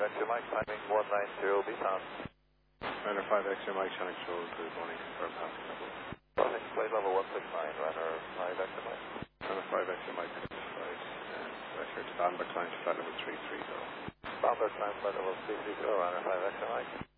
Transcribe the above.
X-ray Mike, timing 190, be pound. Runner 5 X-ray Mike, Sonic Shoals, good morning, confirmed passing level. Crossing plate level 169, runner 5 X-ray Mike. Runner 5 X-ray Mike, right, and pressure to Bamber climb to flight level 330. Bamber climb flight level 330, runner 5 X-ray Mike.